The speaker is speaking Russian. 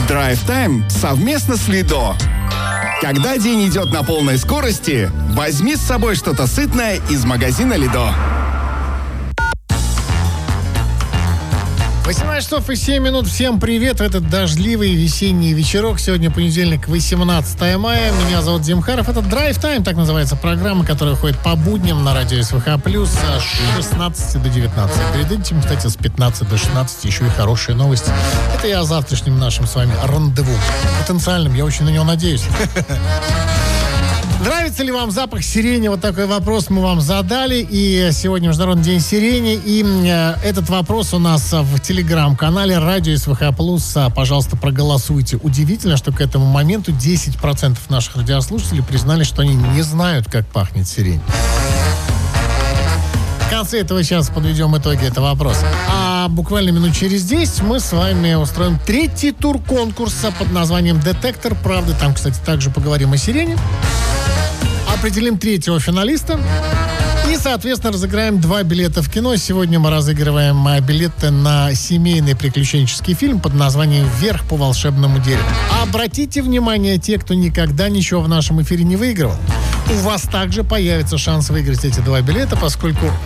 Drive Time совместно с Лидо. Когда день идет на полной скорости, возьми с собой что-то сытное из магазина Лидо. 18 часов и 7 минут. Всем привет. Этот дождливый весенний вечерок. Сегодня понедельник, 18 мая. Меня зовут Дим Харов. Это Drive Time, так называется программа, которая выходит по будням на радио СВХ+, с 16 до 19. Перед этим, кстати, с 15 до 16 еще и хорошие новости. Это я о завтрашнем нашем с вами рандеву. Потенциальном, я очень на него надеюсь. Нравится ли вам запах сирени? Вот такой вопрос мы вам задали. И сегодня Международный день сирени. И этот вопрос у нас в телеграм-канале Радио СВХ+. Пожалуйста, проголосуйте. Удивительно, что к этому моменту 10% наших радиослушателей признали, что они не знают, как пахнет сирень. В конце этого часа подведем итоги этого вопроса. А буквально минут через 10 мы с вами устроим третий тур конкурса под названием «Детектор правды». Там, кстати, также поговорим о сирене. Определим третьего финалиста. И, соответственно, разыграем 2 билета в кино. Сегодня мы разыгрываем билеты на семейный приключенческий фильм под названием «Вверх по волшебному дереву». Обратите внимание, те, кто никогда ничего в нашем эфире не выигрывал. У вас также появится шанс выиграть эти 2 билета, поскольку